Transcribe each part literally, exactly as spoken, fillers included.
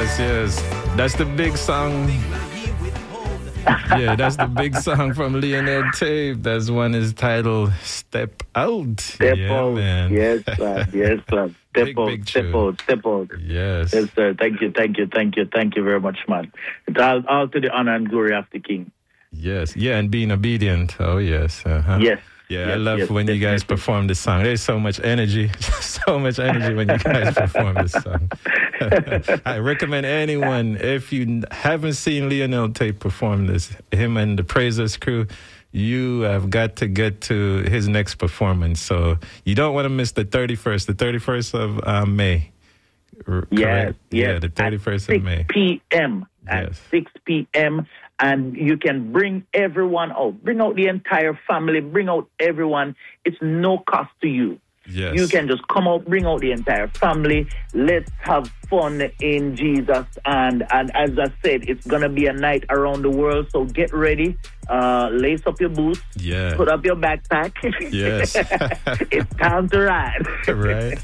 yes, yes. That's the big song. Yeah, that's the big song from Lionel Tape. That's one is titled Step Out. Step yeah, out. Man. Yes, sir. Yes, sir. Step Big, out, big step tune. out, step out. Yes. Yes, sir. Thank you, thank you, thank you, thank you very much, man. It's all, all to the honor and glory of the King. Yes. Yeah, and being obedient. Oh, yes. Uh-huh. Yes. Yeah, yes, I love yes, when you guys definitely. perform this song. There's so much energy, so much energy when you guys perform this song. I recommend anyone, if you haven't seen Lionel Tate perform this, him and the Praisers crew, you have got to get to his next performance. So you don't want to miss the thirty-first, the thirty-first of uh, May. R- Yes, correct? yes. Yeah, the thirty-first at of May. six p.m. At Yes. six p.m. And you can bring everyone out. Bring out the entire family. Bring out everyone. It's no cost to you. Yes. You can just come out, bring out the entire family. Let's have fun in Jesus. And, and as I said, it's going to be a night around the world. So get ready. Uh, lace up your boots. Yeah. Put up your backpack. Yes. It's time to ride. Right.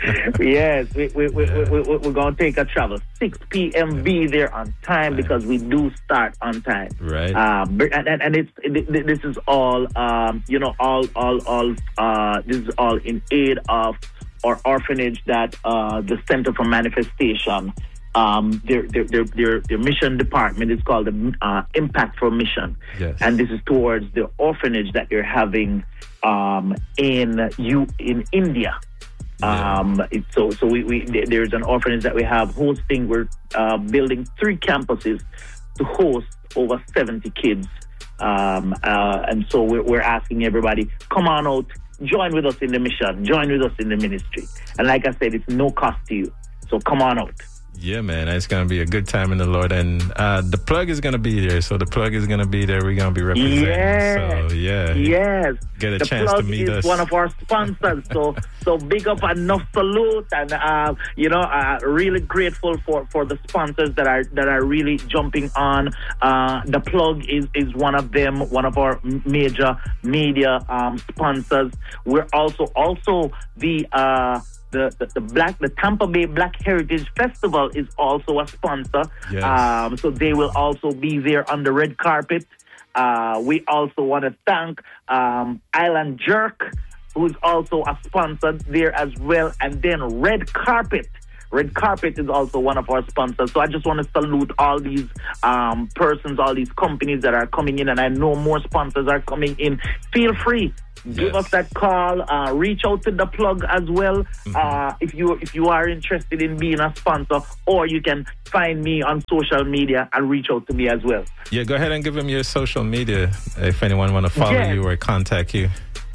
Yes. We, we, we, Yeah. we, we, we're going to take a travel. six p.m. Be there on time Right. because we do start on time. Right. Um, and, and, and it's it, this is all um, you know all all all uh, this is all in aid of our orphanage that uh, the Center for Manifestation, um, their, their their their their mission department is called the uh, Impact for Mission, Yes. and this is towards the orphanage that they're having um, in you in India. Yeah. Um, it, so so we, we there's an orphanage that we have hosting. We're uh, building three campuses to host over seventy kids. Um, uh, and so we're, we're asking everybody, come on out, join with us in the mission, join with us in the ministry. And like I said, it's no cost to you. So come on out. Yeah, man, it's going to be a good time in the Lord. And uh, the plug is going to be there. So the plug is going to be there. We're going to be representing. Yes. So, yeah. Yes. Get a the chance to plug meet is us. one of our sponsors. So so big up and enough salute. And, uh, you know, uh, really grateful for, for the sponsors that are that are really jumping on. Uh, the plug is, is one of them, one of our major media um, sponsors. We're also, also the... Uh, The, the, the Black the Tampa Bay Black Heritage Festival is also a sponsor. Yes. Um, so they will also be there on the red carpet. Uh, we also want to thank um, Island Jerk, who's also a sponsor there as well. And then Red Carpet. Red Carpet is also one of our sponsors. So I just want to salute all these um, persons, all these companies that are coming in. And I know more sponsors are coming in. Feel free. Give Yes. us that call. Uh, reach out to the plug as well. Mm-hmm. Uh, if you if you are interested in being a sponsor, or you can find me on social media and reach out to me as well. Yeah, go ahead and give them your social media if anyone want to follow Yes. you or contact you.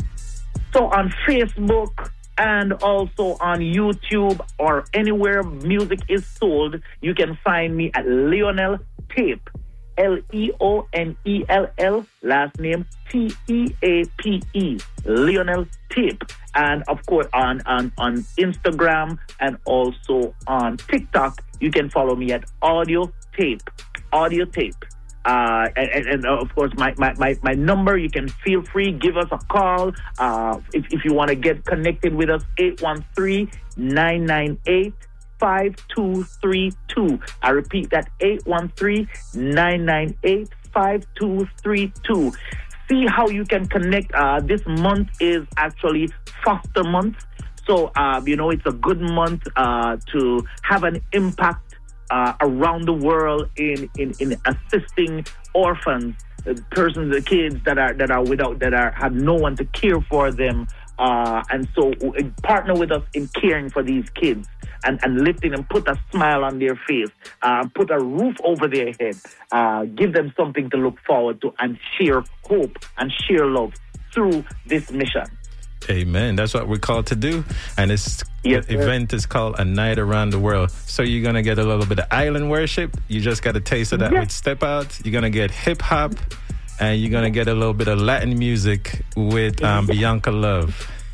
So on Facebook and also on YouTube or anywhere music is sold, you can find me at Lionel Tape. L E O N E L L, last name T E A P E, Lionel Tape. And of course on, on, on Instagram and also on TikTok, you can follow me at Audio Tape, Audio Tape. Uh, and, and uh, of course, my, my, my, my number, you can feel free, give us a call. Uh, if, if you want to get connected with us, eight one three, nine nine eight, five two three two. I repeat that, eight one three, nine nine eight, five two three two. See how you can connect. Uh, this month is actually foster month. So, uh, you know, it's a good month uh, to have an impact Uh, around the world in, in, in assisting orphans, uh, persons, the kids that are that are without that are have no one to care for them, uh, and so uh, partner with us in caring for these kids and, and lifting them, put a smile on their face, uh, put a roof over their head, uh, give them something to look forward to, and share hope and share love through this mission. Amen. That's what we're called to do. And this Yes, sir. event is called A Night Around the World. So you're going to get a little bit of island worship. You just got a taste of that Yes. with Step Out. You're going to get hip hop. And you're going to get a little bit of Latin music with um, Bianca Love.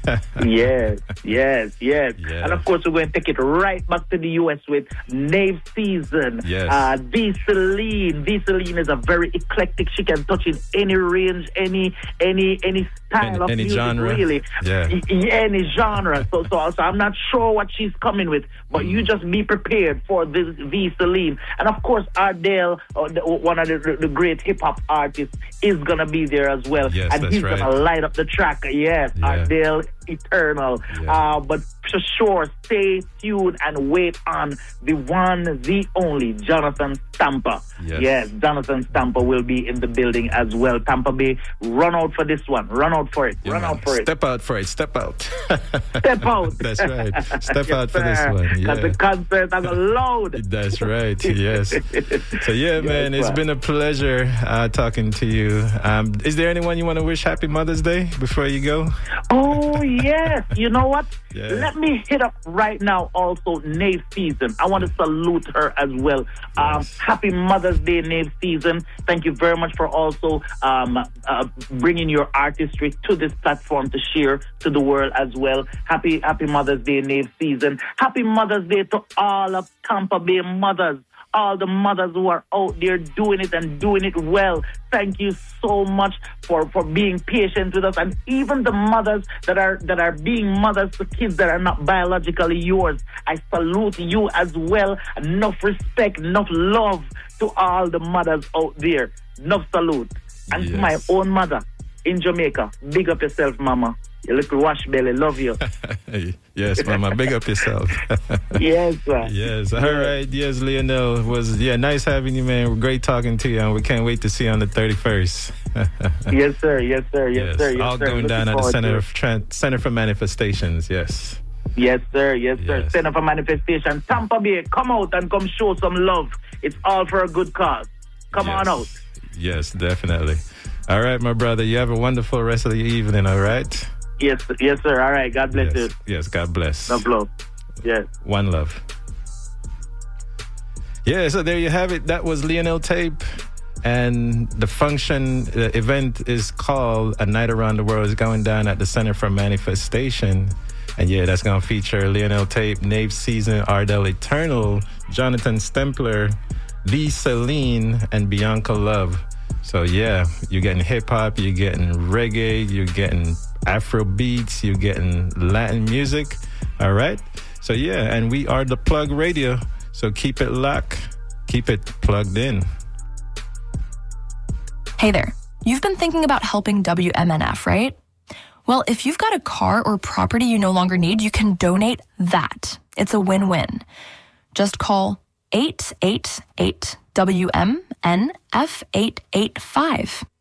yes, yes, yes. Yeah. And of course, we're going to take it right back to the U S with Nave Season. Yes. Uh, V Celine. V Celine is a very eclectic. She can touch in any range, any any any style any, of any music, genre. really. Yeah. Y- any genre. So, so, so I'm not sure what she's coming with, but Mm. you just be prepared for this V Celine. And of course, Ardell, uh, the, one of the, the great hip hop artists, is gonna be there as well. Yes, and that's he's right. gonna light up the track. Yes, Yeah. Ardell Eternal. Yeah. Uh, but for sure, stay tuned and wait on the one, the only Jonathan Stamper. Yes. Yes, Jonathan Stamper will be in the building as well. Tampa Bay, run out for this one. Run out for it. Yeah, run man. out for it. Step out for it. Step out. Step out. That's right. Step Yes, out for this sir. one. Yeah. Because the concert is loud. That's right. Yes. So yeah, man, it's sir. been a pleasure uh, talking to you. Um, is there anyone you want to wish Happy Mother's Day before you go? Oh, yes. You know what? Yeah. Let me hit up right now also Nave Season. I want to salute her as well. Um, Yes. happy Mother's Day, Nave Season. Thank you very much for also um, uh, bringing your artistry to this platform to share to the world as well. Happy, happy Mother's Day, Nave Season. Happy Mother's Day to all of Tampa Bay mothers. All the mothers who are out there doing it and doing it well. Thank you so much for, for being patient with us. And even the mothers that are that are being mothers to kids that are not biologically yours. I salute you as well. Enough respect, enough love to all the mothers out there. Enough salute. And to my Yes. own mother in Jamaica. Big up yourself, mama. You little wash belly. Love you. Yes, Mama. Big up yourself. Yes, sir. Yes. All right. Yes, Lionel. It was yeah, nice having you, man. Great talking to you, and we can't wait to see you on the thirty-first. Yes, sir. Yes, sir. Yes, Yes. sir. Yes, All sir. going Looking down at the forward Center to it. of Tran- Center for Manifestations. Yes. Yes, sir. Yes, sir. Yes. Center for Manifestation. Tampa Bay, come out and come show some love. It's all for a good cause. Come Yes. on out. Yes, definitely. All right, my brother. You have a wonderful rest of the evening. All right. Yes, yes, sir. All right. God bless Yes. you. Yes. God bless. Love, love. Yes. One love. Yeah, so there you have it. That was Lionel Tape. And the function, the event is called A Night Around the World. It's going down at the Center for Manifestation. And yeah, that's going to feature Lionel Tape, Nave Season, Ardell Eternal, Jonathan Stempler, V Celine, and Bianca Love. So yeah, you're getting hip hop, you're getting reggae, you're getting Afro beats, you're getting Latin music. All right. So yeah, and we are the Plug Radio. So keep it locked, keep it plugged in. Hey there. You've been thinking about helping W M N F, right? Well, if you've got a car or property you no longer need, you can donate that. It's a win-win. Just call eight eight eight W M N F eight eight five